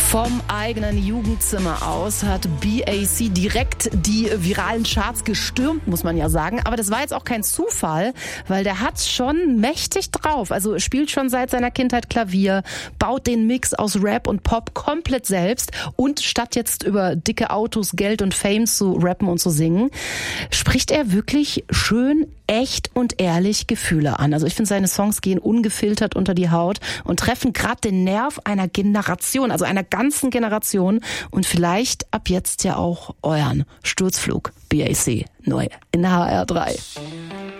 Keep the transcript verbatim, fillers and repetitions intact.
Vom eigenen Jugendzimmer aus hat B A C direkt die viralen Charts gestürmt, muss man ja sagen. Aber das war jetzt auch kein Zufall, weil der hat's schon mächtig drauf. Also spielt schon seit seiner Kindheit Klavier, baut den Mix aus Rap und Pop komplett selbst und statt jetzt über dicke Autos, Geld und Fame zu rappen und zu singen, spricht er wirklich schön, echt und ehrlich Gefühle an. Also ich finde, seine Songs gehen ungefiltert unter die Haut und treffen gerade den Nerv einer Generation, also einer ganzen Generation und vielleicht ab jetzt ja auch euren Sturzflug. B A C neu in H R drei.